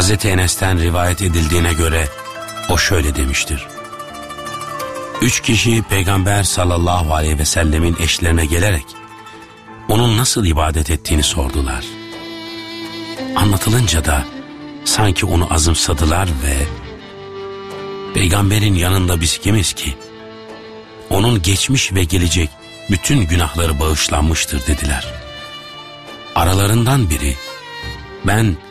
Hazreti Enes'ten rivayet edildiğine göre o şöyle demiştir. 3 kişi Peygamber sallallahu aleyhi ve sellemin eşlerine gelerek onun nasıl ibadet ettiğini sordular. Anlatılınca da sanki onu azımsadılar ve Peygamberin yanında biz kimiz ki? Onun geçmiş ve gelecek bütün günahları bağışlanmıştır dediler. Aralarından biri, ben